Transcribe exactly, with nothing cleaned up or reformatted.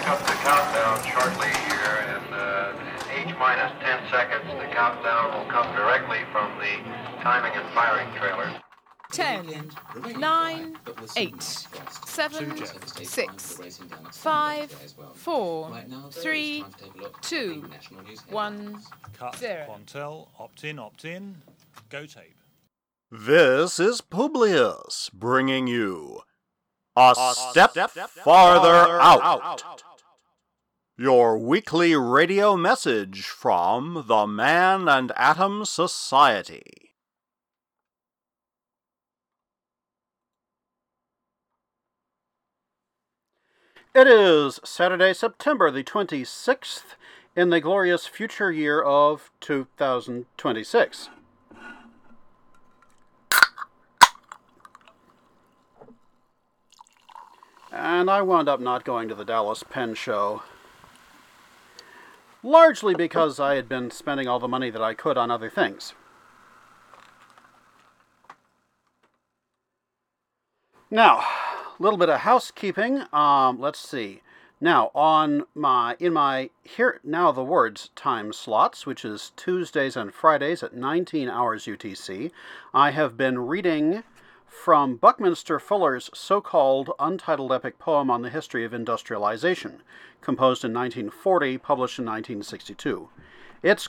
up the countdown shortly here, and uh, H minus ten seconds. The countdown will come directly from the timing and firing trailer. Ten, nine, eight, seven, six, five, four, three, two, one, Cut. zero. Quantel, opt in, opt in. Go tape. This is Publius bringing you A, a step, step Farther, farther out. out. Your weekly radio message from the Man and Atom Society. It is Saturday, September the twenty-sixth, in the glorious future year of two thousand twenty-six. And I wound up not going to the Dallas Penn show, largely because I had been spending all the money that I could on other things. Now, a little bit of housekeeping. Um, let's see. Now, on my in my Here Now the Words time slots, which is Tuesdays and Fridays at nineteen hours U T C, I have been reading from Buckminster Fuller's so-called untitled epic poem on the history of industrialization, composed in nineteen forty, published in nineteen sixty-two. It's